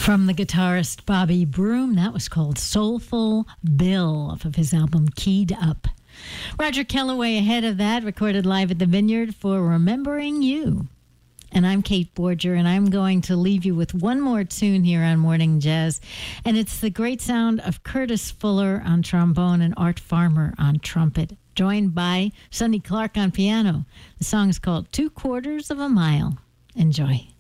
From the guitarist Bobby Broom, that was called Soulful Bill off of his album Keyed Up. Roger Kellaway ahead of that, recorded live at the Vineyard for Remembering You. And I'm Kate Borger, and I'm going to leave you with one more tune here on Morning Jazz. And it's the great sound of Curtis Fuller on trombone and Art Farmer on trumpet, joined by Sonny Clark on piano. The song is called 2/4 of a Mile. Enjoy.